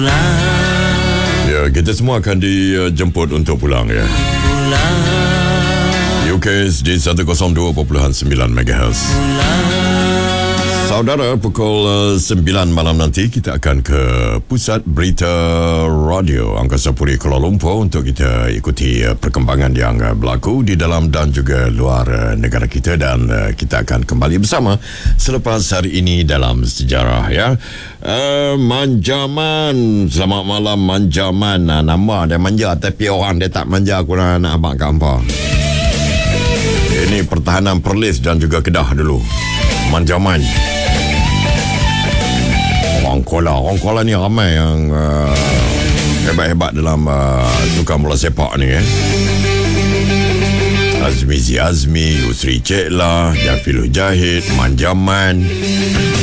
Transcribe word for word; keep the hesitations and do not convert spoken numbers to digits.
Ya, kita semua akan dijemput untuk pulang ya. U K S di seratus dua perpuluhan sembilan megahertz. Saudara, pukul sembilan malam nanti kita akan ke Pusat Berita Radio Angkasa Puri Kuala Lumpur untuk kita ikuti perkembangan yang berlaku di dalam dan juga luar negara kita, dan kita akan kembali bersama selepas hari ini dalam sejarah ya. Uh, Manjaman, selamat malam Manjaman. Uh, nama dia manja tapi orang dia tak manja, aku nak abang kat hampa. Ini pertahanan Perlis dan juga Kedah dulu. Manjaman. Orang Kuala, orang Kuala ni ramai yang uh, hebat-hebat dalam uh, sukan bola sepak ni eh. Azmi Zi Azmi, Yusri Ceklah, Jafil Jahid, Manjaman.